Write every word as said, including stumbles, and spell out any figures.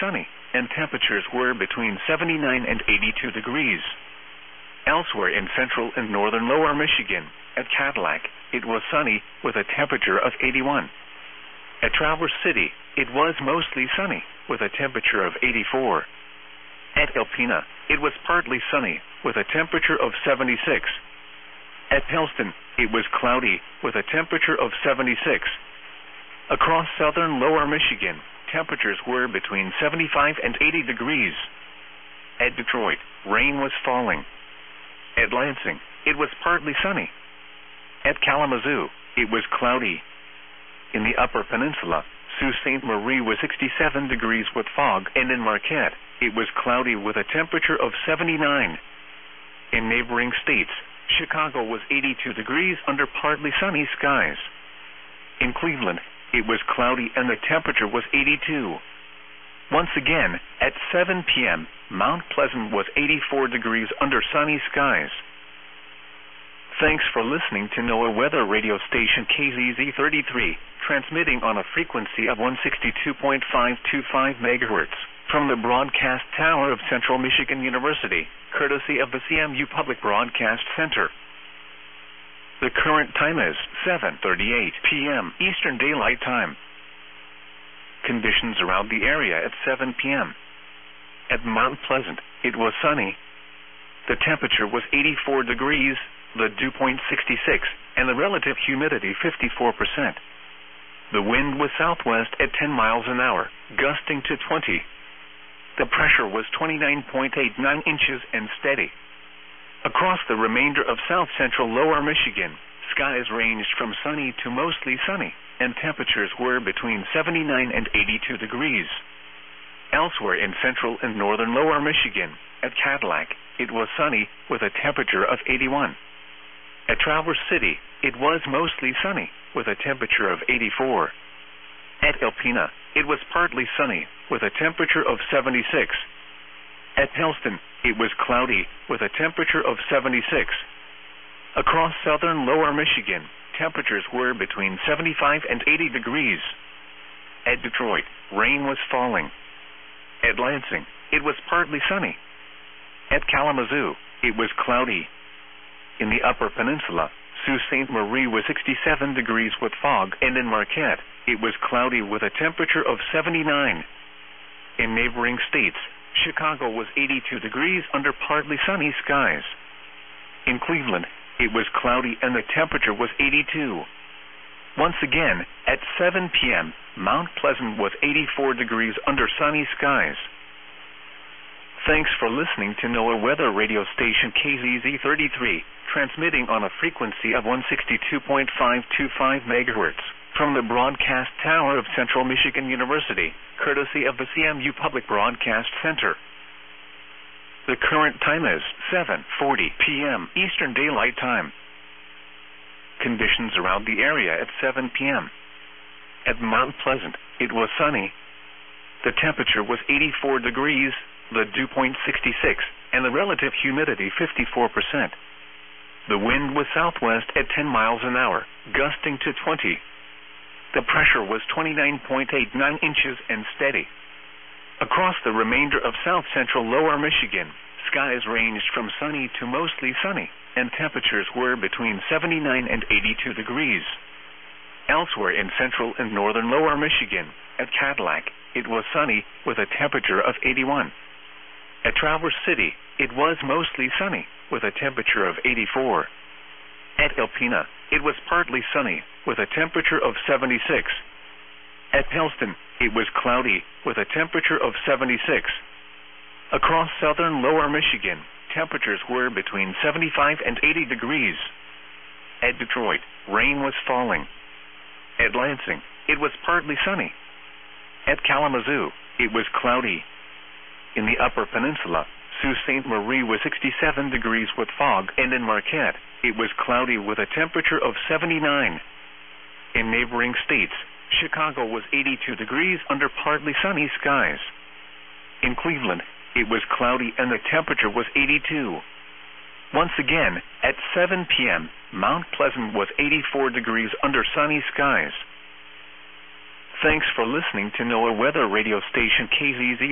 sunny, and temperatures were between seventy-nine and eighty-two degrees. Elsewhere in central and northern lower Michigan, at Cadillac, it was sunny with a temperature of eighty-one. At Traverse City, it was mostly sunny with a temperature of eighty-four. At Alpena, it was partly sunny with a temperature of seventy-six. At Pellston, it was cloudy with a temperature of seventy-six. Across southern lower Michigan, temperatures were between seventy-five and eighty degrees. At Detroit, rain was falling. At Lansing, it was partly sunny. At Kalamazoo, it was cloudy. In the Upper Peninsula, Sault Ste. Marie was sixty-seven degrees with fog, and in Marquette, it was cloudy with a temperature of seventy-nine. In neighboring states, Chicago was eighty-two degrees under partly sunny skies. In Cleveland, it was cloudy and the temperature was eighty-two. Once again, at seven p.m., Mount Pleasant was eighty-four degrees under sunny skies. Thanks for listening to NOAA Weather Radio Station K Z Z thirty-three, transmitting on a frequency of one sixty-two point five two five megahertz from the broadcast tower of Central Michigan University, courtesy of the C M U Public Broadcast Center. The current time is seven thirty-eight p.m. Eastern Daylight Time. Conditions around the area at seven p.m. At Mount Pleasant, it was sunny. The temperature was eighty-four degrees, the dew point sixty-six, and the relative humidity fifty-four percent. The wind was southwest at ten miles an hour, gusting to twenty. The pressure was twenty-nine point eight nine inches and steady. Across the remainder of south-central lower Michigan, skies ranged from sunny to mostly sunny, and temperatures were between seventy-nine and eighty-two degrees. Elsewhere in central and northern lower Michigan, at Cadillac, it was sunny with a temperature of eighty-one. At Traverse City, it was mostly sunny with a temperature of eighty-four. At Alpena, it was partly sunny with a temperature of seventy-six. At Pellston, it was cloudy with a temperature of seventy-six. Across southern lower Michigan, temperatures were between seventy-five and eighty degrees. At Detroit, rain was falling. At Lansing, it was partly sunny. At Kalamazoo, it was cloudy. In the Upper Peninsula, Sault Ste. Marie was sixty-seven degrees with fog, and in Marquette, it was cloudy with a temperature of seventy-nine. In neighboring states, Chicago was eighty-two degrees under partly sunny skies. In Cleveland, it was cloudy and the temperature was eighty-two. Once again, at seven p.m., Mount Pleasant was eighty-four degrees under sunny skies. Thanks for listening to NOAA Weather Radio Station K Z Z thirty-three, transmitting on a frequency of one sixty-two point five two five megahertz from the broadcast tower of Central Michigan University, courtesy of the C M U Public Broadcast Center. The current time is seven forty p.m. Eastern Daylight Time. Conditions around the area at seven p.m. At Mount Pleasant, it was sunny. The temperature was eighty-four degrees, the dew point sixty-six, and the relative humidity fifty-four percent. The wind was southwest at ten miles an hour, gusting to twenty. The pressure was twenty-nine point eight nine inches and steady. Across the remainder of south-central lower Michigan, skies ranged from sunny to mostly sunny, and temperatures were between seventy-nine and eighty-two degrees. Elsewhere in central and northern lower Michigan, at Cadillac, it was sunny with a temperature of eighty-one. At Traverse City, it was mostly sunny with a temperature of eighty-four. At Alpena, it was partly sunny with a temperature of seventy-six. At Pellston, it was cloudy with a temperature of seventy-six. Across southern lower Michigan, temperatures were between seventy-five and eighty degrees. At Detroit, rain was falling. At Lansing, it was partly sunny. At Kalamazoo, it was cloudy. In the Upper Peninsula, Sault Ste. Marie was sixty-seven degrees with fog, and in Marquette, it was cloudy with a temperature of seventy-nine. In neighboring states, Chicago was eighty-two degrees under partly sunny skies. In Cleveland, it was cloudy and the temperature was eighty-two. Once again, at seven p.m., Mount Pleasant was eighty-four degrees under sunny skies. Thanks for listening to NOAA Weather Radio Station K Z Z